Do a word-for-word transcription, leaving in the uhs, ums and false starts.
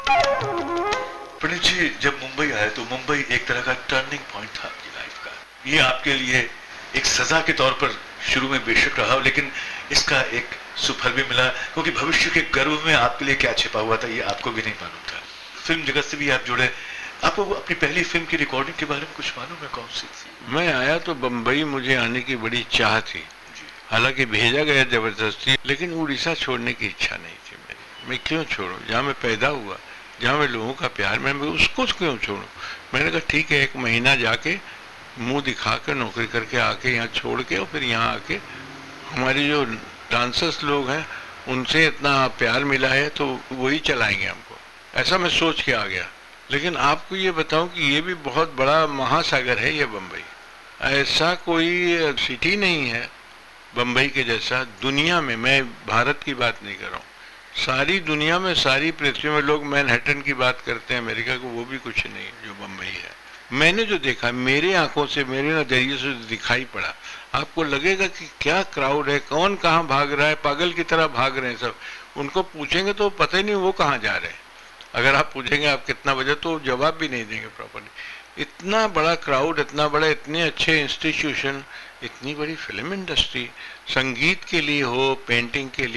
पंडित जी, जब मुंबई आए तो मुंबई एक तरह का टर्निंग पॉइंट था आपकी लाइफ का। ये आपके लिए एक सजा के तौर पर शुरू में बेशक रहा, लेकिन इसका एक सुफल भी मिला, क्योंकि भविष्य के गर्व में आपके लिए क्या छिपा हुआ था ये आपको भी नहीं मालूम था। फिल्म जगत से भी आप जुड़े। आपको अपनी पहली फिल्म की रिकॉर्डिंग के बारे में कुछ मालूम है, कौन सी थी? मैं आया तो बम्बई मुझे आने की बड़ी चाह थी, हालांकि भेजा गया जबरदस्ती, लेकिन उड़ीसा छोड़ने की इच्छा नहीं थी मेरी। मैं क्यों छोड़ूं, जहाँ मैं पैदा हुआ, जहाँ मैं लोगों का प्यार, मैं उसको क्यों छोड़ूं। मैंने कहा ठीक है, एक महीना जाके मुंह दिखा कर नौकरी करके आके यहाँ छोड़ के और फिर यहाँ आके हमारे जो डांसर्स लोग हैं उनसे इतना प्यार मिला है तो वही चलाएंगे हमको, ऐसा मैं सोच के आ गया। लेकिन आपको ये बताऊं कि ये भी बहुत बड़ा महासागर है ये बम्बई। ऐसा कोई सिटी नहीं है बम्बई के जैसा दुनिया में। मैं भारत की बात नहीं कर रहा हूँ, सारी दुनिया में, सारी पृथ्वी में लोग मैनहट्टन की बात करते हैं अमेरिका को, वो भी कुछ नहीं जो बम्बई है। मैंने जो देखा, मेरे आंखों से, मेरे नजरिए से दिखाई पड़ा, आपको लगेगा कि क्या क्राउड है, कौन कहाँ भाग रहा है, पागल की तरह भाग रहे हैं सब। उनको पूछेंगे तो पता ही नहीं वो कहाँ जा रहे हैं। अगर आप पूछेंगे आप कितना बजे, तो जवाब भी नहीं देंगे प्रॉपर्ली। इतना बड़ा क्राउड, इतना बड़ा, इतने अच्छे इंस्टीट्यूशन, इतनी बड़ी फिल्म इंडस्ट्री, संगीत के लिए हो, पेंटिंग के लिए